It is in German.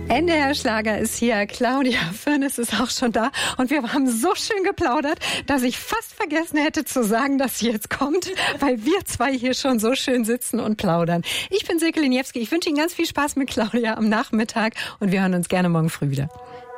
NDR Schlager ist hier, Claudia Firnis ist auch schon da und wir haben so schön geplaudert, dass ich fast vergessen hätte zu sagen, dass sie jetzt kommt, weil wir zwei hier schon so schön sitzen und plaudern. Ich bin Silke Liniewski, ich wünsche Ihnen ganz viel Spaß mit Claudia am Nachmittag und wir hören uns gerne morgen früh wieder.